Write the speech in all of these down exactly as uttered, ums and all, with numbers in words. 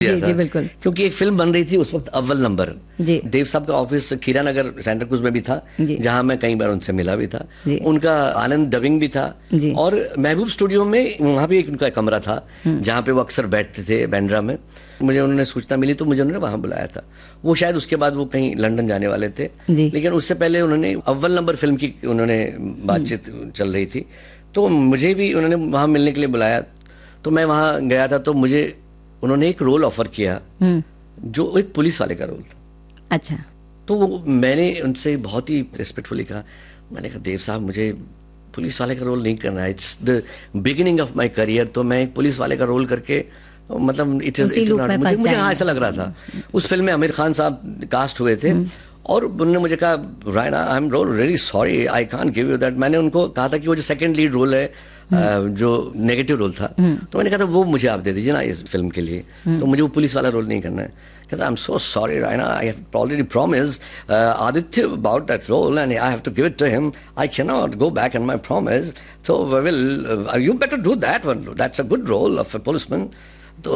जी जी बिल्कुल, क्योंकि एक फिल्म बन रही थी उस वक्त अव्वल नंबर। जी देव साहब का ऑफिस खीरा नगर सेंटर क्रूज में भी था, जहां मैं कई बार उनसे मिला भी था। उनका आनंद डबिंग भी था, और महबूब स्टूडियो में वहां भी एक उनका कमरा था जहां पे वो अक्सर बैठते थे बांद्रा में। मुझे उन्होंने सूचना मिली तो मुझे उन्होंने वहां बुलाया था। वो शायद उसके बाद वो कहीं लंदन जाने वाले थे, लेकिन उससे पहले उन्होंने अव्वल नंबर फिल्म की उन्होंने बातचीत चल रही थी, तो मुझे भी उन्होंने वहां मिलने के लिए बुलाया। तो मैं वहां गया था, तो मुझे उन्होंने एक रोल ऑफर किया जो एक पुलिस वाले का रोल था। अच्छा। तो वो मैंने उनसे बहुत ही रिस्पेक्टफुली कहा, मैंने कहा देव साहब मुझे पुलिस वाले का रोल नहीं करना है, it's the beginning of my career. तो मैं एक पुलिस वाले का रोल करके मतलब इट इज मुझे मुझे हाँ ऐसा लग रहा था। उस फिल्म में आमिर खान साहब कास्ट हुए थे, और उन्होंने मुझे कहा Raina I am role really sorry I can't give you that. मैंने उनको कहा था कि वो जो सेकंड लीड रोल है, जो नेगेटिव रोल था, तो मैंने कहा था वो मुझे आप दे दीजिए ना इस फिल्म के लिए, तो मुझे वो पुलिस वाला रोल नहीं करना है। कहता I am so sorry Raina, I have already promised Aditya about that role and I have to give it to him, I can not go back on my promise, so we will you better do that one, that's a good role of a policeman. तो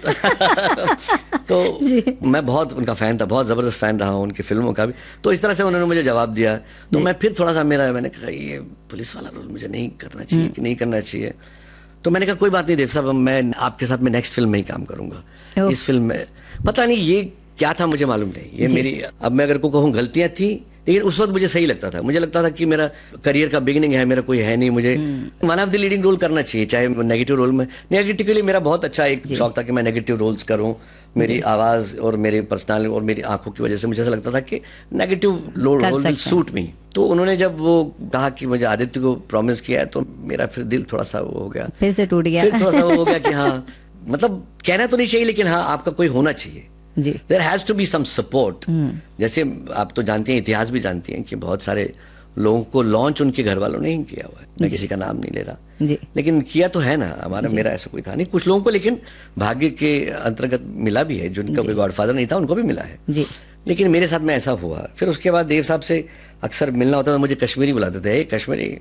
तो मैं बहुत उनका fan था, बहुत ज़बरदस्त fan रहा हूँ उनकी फिल्मों का भी। तो इस तरह से उन्होंने मुझे जवाब दिया, तो मैं फिर थोड़ा सा मेरा मैंने कहा ये पुलिस वाला रोल मुझे नहीं करना चाहिए कि नहीं करना चाहिए। तो मैंने कहा कोई बात नहीं देव साहब, मैं आपके साथ में नेक्स्ट फिल्म में ही काम करूंगा। इस फिल्म में पता नहीं ये क्या था, मुझे मालूम नहीं, ये मेरी अब मैं अगर को कहूँ गलतियां थी, लेकिन उस वक्त मुझे सही लगता था। मुझे लगता था कि मेरा करियर का बिगिनिंग है, मेरा कोई है नहीं, मुझे one of the leading role करना चाहिए, चाहे नेगेटिव रोल में। नेगेटिव के लिए मेरा बहुत अच्छा एक शौक था कि मैं नेगेटिव रोल्स करूं। मेरी आवाज और मेरी पर्सनालिटी और मेरी आंखों की वजह से मुझे ऐसा लगता था कि negative role will suit me. तो उन्होंने जब वो कहा कि मुझे आदित्य को प्रॉमिस किया है, तो मेरा फिर दिल थोड़ा सा वो हो गया, फिर से टूट गया, फिर थोड़ा सा वो हो गया कि हाँ मतलब कहना तो नहीं चाहिए, लेकिन हाँ आपका कोई होना चाहिए। There has to be some support। जैसे आप तो जानती हैं, इतिहास भी जानती हैं कि बहुत सारे लोगों को लॉन्च उनके घर वालों ने ही किया हुआ है। मैं किसी का नाम नहीं ले रहा, लेकिन किया तो है ना। हमारा मेरा ऐसा कोई था नहीं, कुछ लोगों को लेकिन भाग्य के अंतर्गत मिला भी है, जिनका कोई गॉडफादर नहीं था उनको भी मिला है, लेकिन मेरे साथ में ऐसा हुआ। फिर उसके बाद देव साहब से अक्सर मिलना होता था, मुझे कश्मीरी बुलाते थे, कश्मीरी।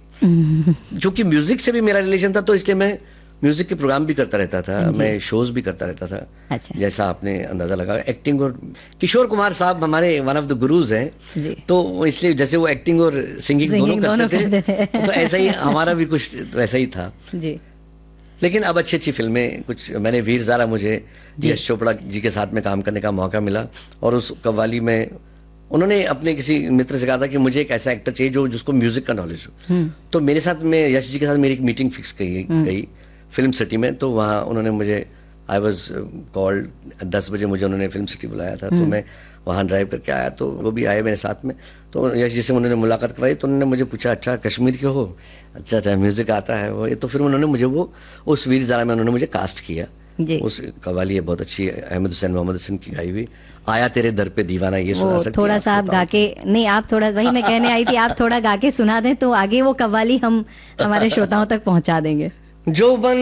चूंकि म्यूजिक से भी मेरा रिलेशन था, तो इसलिए मैं म्यूजिक के प्रोग्राम भी करता रहता था, मैं शोज भी करता रहता था। अच्छा। जैसा आपने अंदाजा लगा, एक्टिंग। और किशोर कुमार साहब हमारे वन ऑफ द गुरुज हैं, तो इसलिए जैसे वो एक्टिंग और सिंगिंग दोनों करते थे, थे। तो ऐसा ही हमारा भी कुछ वैसा ही था जी। लेकिन अब अच्छी अच्छी फिल्में कुछ मैंने, वीर ज़ारा मुझे यश चोपड़ा जी के साथ में काम करने का मौका मिला, और उस कव्वाली में उन्होंने अपने किसी मित्र से कहा था कि मुझे एक ऐसा एक्टर चाहिए जो जिसको म्यूजिक का नॉलेज हो। तो मेरे साथ में यश जी के साथ मेरी एक मीटिंग फिक्स की गई फिल्म सिटी में। तो वहाँ उन्होंने मुझे, आई वॉज कॉल्ड, दस बजे मुझे उन्होंने फिल्म सिटी बुलाया था, तो मैं वहाँ ड्राइव करके आया, तो वो भी आए मेरे साथ में। तो यश जी से उन्होंने मुलाकात करवाई, तो उन्होंने मुझे पूछा अच्छा कश्मीर के हो, अच्छा अच्छा म्यूजिक आता है वो। तो फिर उन्होंने मुझे वो उस वीर ज़ारा में उन्होंने मुझे कास्ट किया। उस कव्वाली है बहुत अच्छी, अहमद हुसैन मोहम्मद हुसैन की गाई हुई, आया तेरे दर पे दीवाना, ये सुना सकते थोड़ा सा आप गा के, नहीं आप थोड़ा, वही मैं कहने आई थी, आप थोड़ा गा के सुना दें तो आगे वो कव्वाली हम हमारे श्रोताओं तक पहुँचा देंगे। जो बन